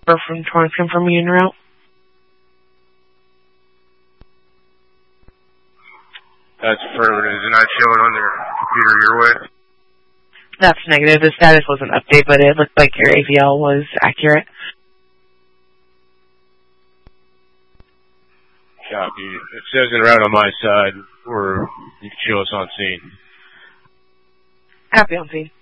Or from Torrington from en route? That's affirmative. Is it not showing on their computer your way? That's negative. The status wasn't updated, but it looked like your AVL was accurate. Copy. It says en route on my side, or you can show us on scene. Copy on scene.